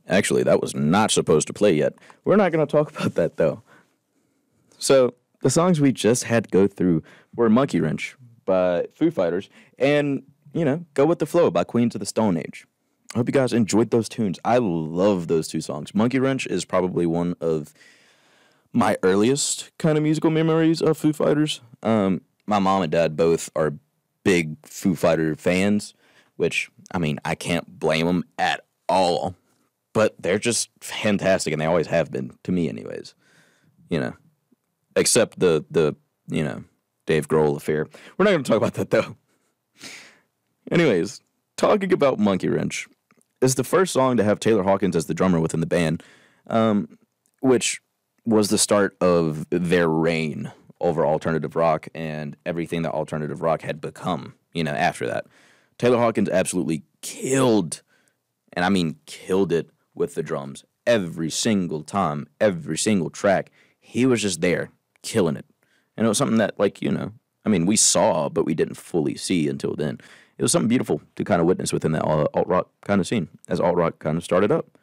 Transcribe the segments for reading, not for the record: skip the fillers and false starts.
Actually, that was not supposed to play yet. We're not going to talk about that, though. So, the songs we just had go through were Monkey Wrench by Foo Fighters and, Go With the Flow by Queens of the Stone Age. I hope you guys enjoyed those tunes. I love those two songs. Monkey Wrench is probably one of my earliest kind of musical memories of Foo Fighters. My mom and dad both are big Foo Fighter fans, which, I can't blame them at all. But they're just fantastic, and they always have been, to me anyways. Except the Dave Grohl affair. We're not going to talk about that, though. Anyways, talking about Monkey Wrench, is the first song to have Taylor Hawkins as the drummer within the band, which was the start of their reign over alternative rock and everything that alternative rock had become, after that. Taylor Hawkins absolutely killed it with the drums. Every single time, every single track, he was just there, killing it. And it was something that, we saw, but we didn't fully see until then. It was something beautiful to kind of witness within that alt-rock kind of scene, as alt-rock kind of started up.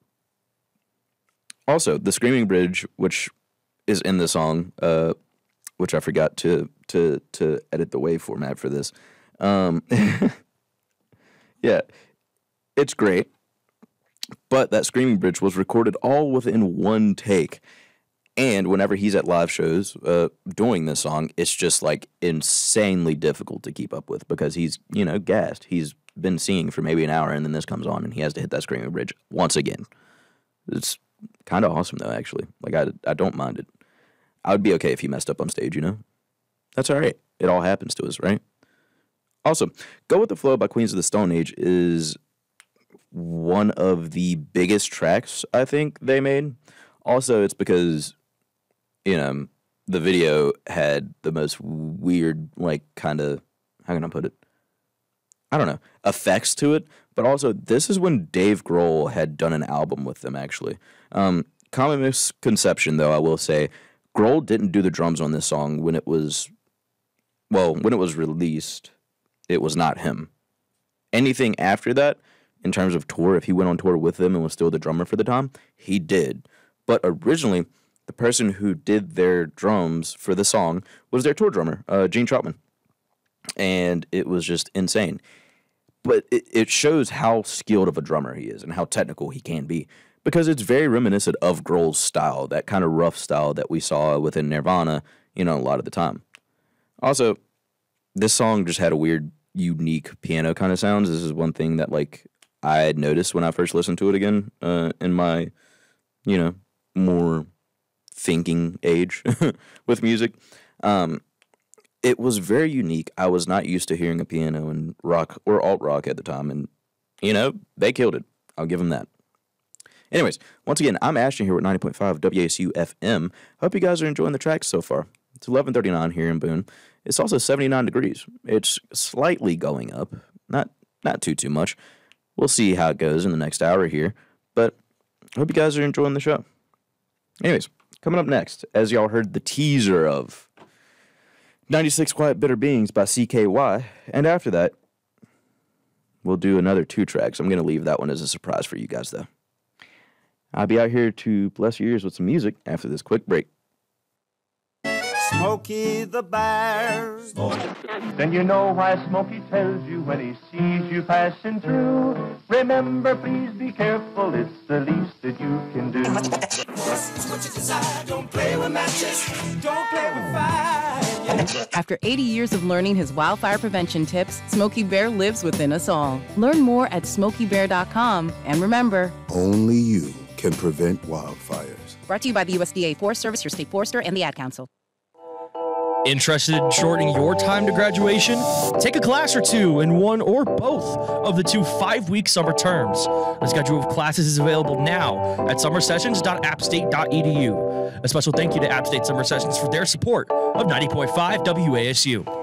Also, the Screaming Bridge, which is in the song, which I forgot to edit the wave format for this. Yeah, it's great. But that Screaming Bridge was recorded all within one take. And whenever he's at live shows doing this song, it's just insanely difficult to keep up with because he's, gassed. He's been singing for maybe an hour and then this comes on and he has to hit that Screaming Bridge once again. It's kind of awesome though, actually. I don't mind it. I would be okay if he messed up on stage, That's all right. It all happens to us, right? Also, Go With the Flow by Queens of the Stone Age is one of the biggest tracks I think they made. Also, it's because, the video had the most weird, how can I put it? I don't know, effects to it. But also, this is when Dave Grohl had done an album with them, actually. Common misconception, though, I will say, Grohl didn't do the drums on this song when it was released. It was not him. Anything after that, in terms of tour, if he went on tour with them and was still the drummer for the time, he did. But originally, the person who did their drums for the song was their tour drummer, Gene Troutman. And it was just insane. But it shows how skilled of a drummer he is and how technical he can be. Because it's very reminiscent of Grohl's style, that kind of rough style that we saw within Nirvana, a lot of the time. Also, this song just had a weird, unique piano kind of sounds. This is one thing that, I had noticed when I first listened to it again in my, more thinking age with music. It was very unique. I was not used to hearing a piano in rock or alt-rock at the time, and, they killed it. I'll give them that. Anyways, once again, I'm Ashton here with 90.5 WASU FM. Hope you guys are enjoying the tracks so far. It's 11:39 here in Boone. It's also 79 degrees. It's slightly going up, not too much. We'll see how it goes in the next hour here, but I hope you guys are enjoying the show. Anyways, coming up next, as y'all heard the teaser of 96 Quiet Bitter Beings by CKY, and after that, we'll do another 2 tracks. I'm going to leave that one as a surprise for you guys, though. I'll be out here to bless your ears with some music after this quick break. Smokey the Bear. Then you know why Smokey tells you when he sees you passing through. Remember, please be careful, it's the least that you can do. It's what you desire, don't play with matches, don't play with fire. After 80 years of learning his wildfire prevention tips, Smokey Bear lives within us all. Learn more at SmokeyBear.com. And remember, only you can prevent wildfires. Brought to you by the USDA Forest Service, your state forester, and the Ad Council. Interested in shortening your time to graduation? Take a class or two in one or both of the 2 5-week summer terms. The schedule of classes is available now at summersessions.appstate.edu. A special thank you to App State Summer Sessions for their support of 90.5 WASU.